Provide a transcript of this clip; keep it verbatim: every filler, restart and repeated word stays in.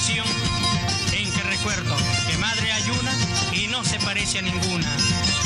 canción en que recuerdo que madre hay una y no se parece a ninguna.